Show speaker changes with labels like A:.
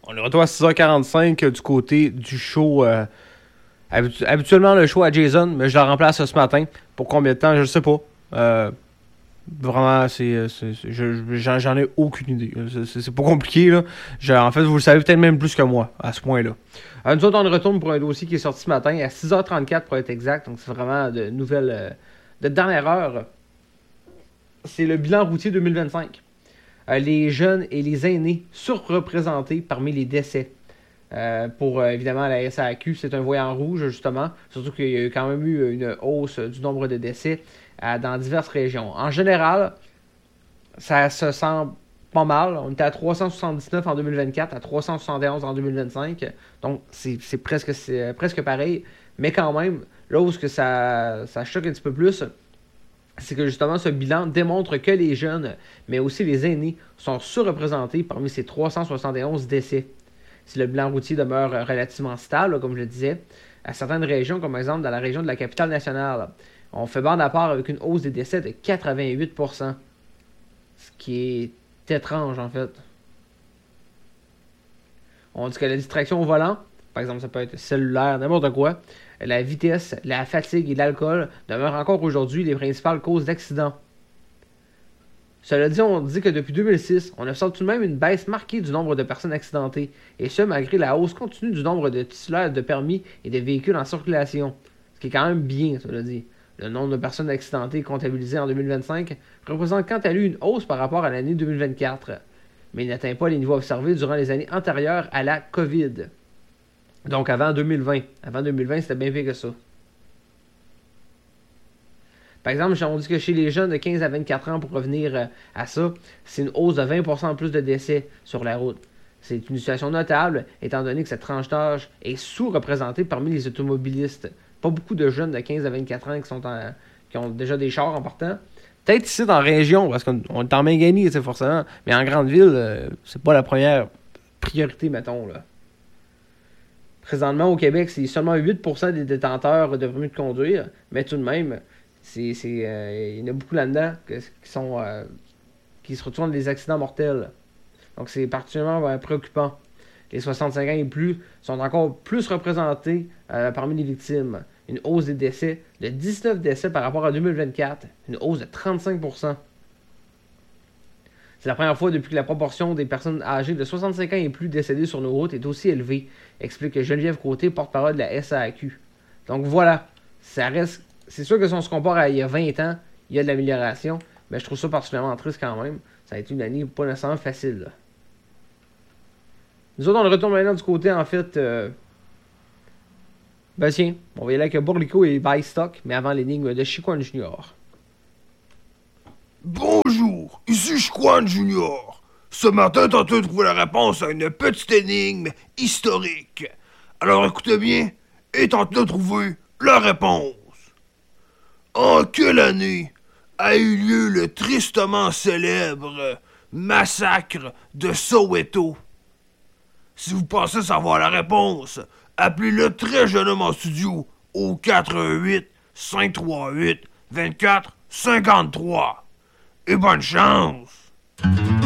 A: On est retour à 6h45 du côté du show. Habituellement, le show à Jason, mais je le remplace ce matin. Pour combien de temps, je ne sais pas. Vraiment, j'en ai aucune idée. C'est pas compliqué, là. En fait, vous le savez peut-être même plus que moi, à ce point-là. Nous autres, on retourne pour un dossier qui est sorti ce matin, à 6h34 pour être exact. Donc, c'est vraiment de nouvelles de dernière heure. C'est le bilan routier 2025. Les jeunes et les aînés surreprésentés parmi les décès. Pour évidemment la SAQ, c'est un voyant rouge justement, surtout qu'il y a quand même eu une hausse du nombre de décès dans diverses régions. En général, ça se sent pas mal. On était à 379 en 2024, à 371 en 2025, donc c'est presque pareil, mais quand même, là où ça choque un petit peu plus, c'est que justement ce bilan démontre que les jeunes, mais aussi les aînés, sont surreprésentés parmi ces 371 décès. Si le bilan routier demeure relativement stable, comme je le disais, à certaines régions, comme par exemple dans la région de la capitale nationale, on fait bande à part avec une hausse des décès de 88%. Ce qui est étrange, en fait. On dit que la distraction au volant, par exemple, ça peut être cellulaire, n'importe quoi, la vitesse, la fatigue et l'alcool demeurent encore aujourd'hui les principales causes d'accidents. Cela dit, on dit que depuis 2006, on observe tout de même une baisse marquée du nombre de personnes accidentées, et ce malgré la hausse continue du nombre de titulaires de permis et de véhicules en circulation. Ce qui est quand même bien, cela dit. Le nombre de personnes accidentées comptabilisées en 2025 représente quant à lui une hausse par rapport à l'année 2024, mais il n'atteint pas les niveaux observés durant les années antérieures à la COVID. Donc avant 2020. Avant 2020, c'était bien pire que ça. Par exemple, on dit que chez les jeunes de 15 à 24 ans, pour revenir à ça, c'est une hausse de 20% plus de décès sur la route. C'est une situation notable, étant donné que cette tranche d'âge est sous-représentée parmi les automobilistes. Pas beaucoup de jeunes de 15 à 24 ans qui ont déjà des chars en partant. Peut-être ici dans la région, parce qu'on est en Mangani, forcément, mais en grande ville, c'est pas la première priorité, mettons, là. Présentement, au Québec, c'est seulement 8% des détenteurs de permis de conduire, mais tout de même, il y en a beaucoup là-dedans qui se retournent des accidents mortels. Donc, c'est particulièrement préoccupant. Les 65 ans et plus sont encore plus représentés parmi les victimes. Une hausse des décès de 19 décès par rapport à 2024. Une hausse de 35%. C'est la première fois depuis que la proportion des personnes âgées de 65 ans et plus décédées sur nos routes est aussi élevée, explique Geneviève Côté, porte-parole de la SAQ. Donc voilà, c'est sûr que si on se compare à il y a 20 ans, il y a de l'amélioration, mais je trouve ça particulièrement triste quand même. Ça a été une année pas nécessairement facile, là. Nous autres, on retourne maintenant du côté, en fait... tiens, on va y aller avec Bourlico et Bystock, mais avant l'énigme de Chiquan Junior.
B: Bonjour, ici Chiquan Junior. Ce matin, tentez de trouver la réponse à une petite énigme historique. Alors écoutez bien et tentez de trouver la réponse. En quelle année a eu lieu le tristement célèbre massacre de Soweto? Si vous pensez savoir la réponse, appelez le très jeune homme en studio au 88 538 24 53. Et bonne chance!